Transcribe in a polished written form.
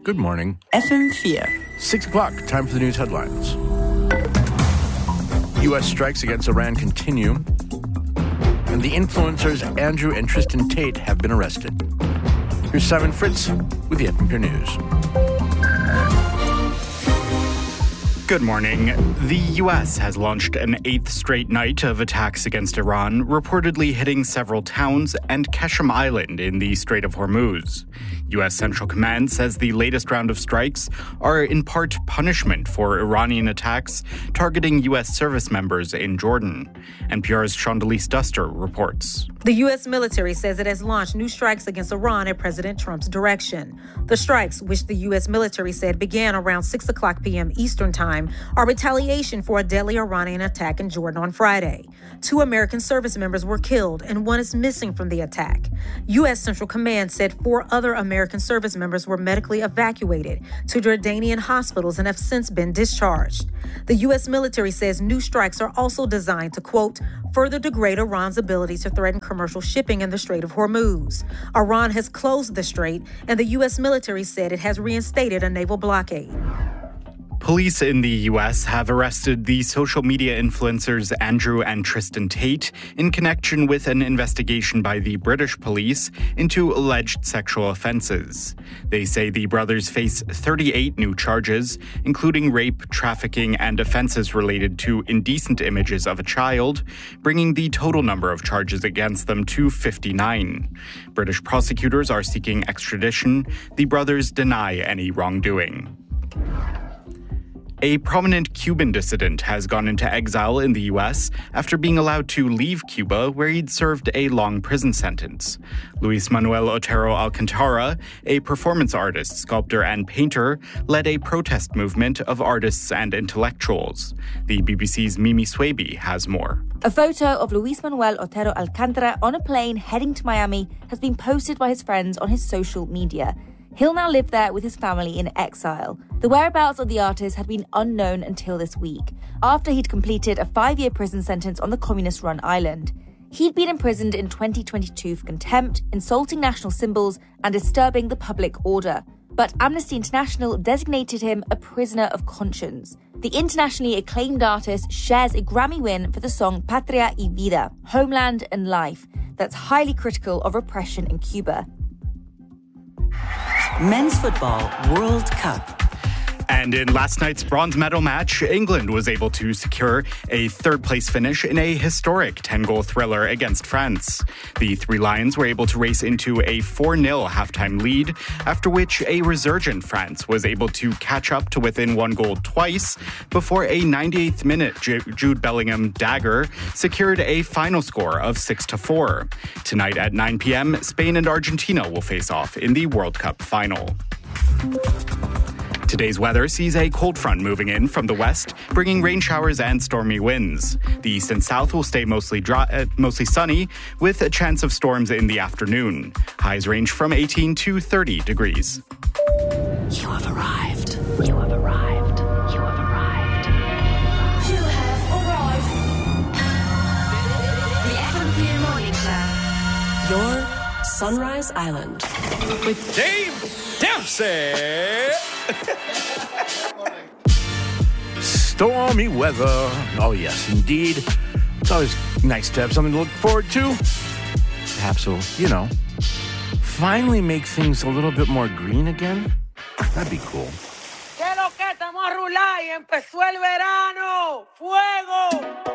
Good morning. FM4. 6 o'clock, time for the news headlines. U.S. strikes against Iran continue, and the influencers Andrew and Tristan Tate have been arrested. Here's Simon Fritz with the FM4 News. Good morning. The U.S. has launched an 8th straight night of attacks against Iran, reportedly hitting several towns and Qashm Island in the Strait of Hormuz. U.S. Central Command says the latest round of strikes are in part punishment for Iranian attacks targeting U.S. service members in Jordan. NPR's Shondelise Duster reports. The U.S. military says it has launched new strikes against Iran at President Trump's direction. The strikes, which the U.S. military said began around 6 o'clock p.m. Eastern Time, are retaliation for a deadly Iranian attack in Jordan on Friday. 2 American service members were killed and 1 is missing from the attack. U.S. Central Command said 4 other American service members were medically evacuated to Jordanian hospitals and have since been discharged. The U.S. military says new strikes are also designed to, quote, further degrade Iran's ability to threaten commercial shipping in the Strait of Hormuz. Iran has closed the strait, and the U.S. military said it has reinstated a naval blockade. Police in the U.S. have arrested the social media influencers Andrew and Tristan Tate in connection with an investigation by the British police into alleged sexual offenses. They say the brothers face 38 new charges, including rape, trafficking, and offenses related to indecent images of a child, bringing the total number of charges against them to 59. British prosecutors are seeking extradition. The brothers deny any wrongdoing. A prominent Cuban dissident has gone into exile in the U.S. after being allowed to leave Cuba, where he'd served a long prison sentence. Luis Manuel Otero Alcantara, a performance artist, sculptor, and painter, led a protest movement of artists and intellectuals. The BBC's Mimi Swaby has more. A photo of Luis Manuel Otero Alcantara on a plane heading to Miami has been posted by his friends on his social media. He'll now live there with his family in exile. The whereabouts of the artist had been unknown until this week, after he'd completed a 5-year prison sentence on the communist-run island. He'd been imprisoned in 2022 for contempt, insulting national symbols, and disturbing the public order. But Amnesty International designated him a prisoner of conscience. The internationally acclaimed artist shares a Grammy win for the song Patria y Vida, Homeland and Life, that's highly critical of repression in Cuba. Men's Football World Cup. And in last night's bronze medal match, England was able to secure a third-place finish in a historic 10-goal thriller against France. The Three Lions were able to race into a 4-0 halftime lead, after which a resurgent France was able to catch up to within 1 goal twice before a 98th minute Jude Bellingham dagger secured a final score of 6-4. Tonight at 9 p.m., Spain and Argentina will face off in the World Cup final. Today's weather sees a cold front moving in from the west, bringing rain showers and stormy winds. The east and south will stay mostly sunny, with a chance of storms in the afternoon. Highs range from 18 to 30 degrees. You have arrived. You have arrived. You have arrived. You have arrived. The FM4 Morning Show. Your Sunrise Island. With Dave Dempsey. Stormy weather. Oh, yes, indeed. It's always nice to have something to look forward to. Perhaps it'll, finally make things a little bit more green again. That'd be cool. ¿Qué lo que estamos a rular y empezó el verano? ¡Fuego!